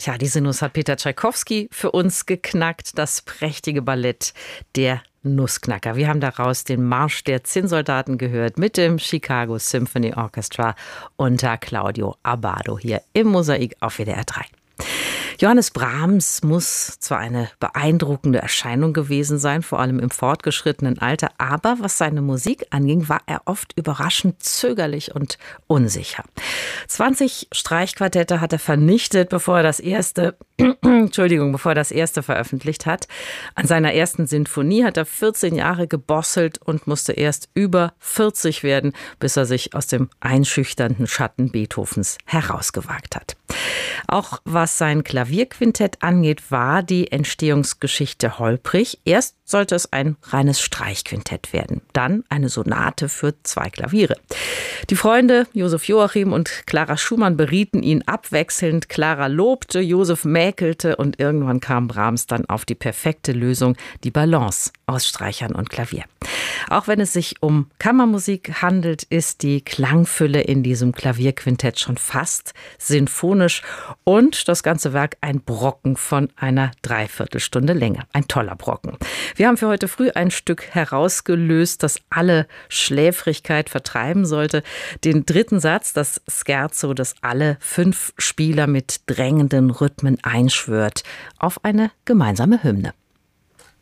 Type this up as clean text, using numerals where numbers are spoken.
Tja, die Sinus hat Peter Tschaikowski für uns geknackt, das prächtige Ballett Der Nussknacker. Wir haben daraus den Marsch der Zinnsoldaten gehört mit dem Chicago Symphony Orchestra unter Claudio Abbado hier im Mosaik auf WDR 3. Johannes Brahms muss zwar eine beeindruckende Erscheinung gewesen sein, vor allem im fortgeschrittenen Alter, aber was seine Musik anging, war er oft überraschend zögerlich und unsicher. 20 Streichquartette hat er vernichtet, bevor er das erste veröffentlicht hat. An seiner ersten Sinfonie hat er 14 Jahre gebosselt und musste erst über 40 werden, bis er sich aus dem einschüchternden Schatten Beethovens herausgewagt hat. Auch was sein Klavierquintett angeht, war die Entstehungsgeschichte holprig. Erst sollte es ein reines Streichquintett werden, dann eine Sonate für 2 Klaviere. Die Freunde Josef Joachim und Clara Schumann berieten ihn abwechselnd. Clara lobte, Josef mäkelte und irgendwann kam Brahms dann auf die perfekte Lösung, die Balance aus Streichern und Klavier. Auch wenn es sich um Kammermusik handelt, ist die Klangfülle in diesem Klavierquintett schon fast sinfonisch und das ganze Werk ein Brocken von einer Dreiviertelstunde Länge. Ein toller Brocken. Wir haben für heute früh ein Stück herausgelöst, das alle Schläfrigkeit vertreiben sollte. Den dritten Satz, das Scherzo, das alle 5 Spieler mit drängenden Rhythmen einschwört auf eine gemeinsame Hymne.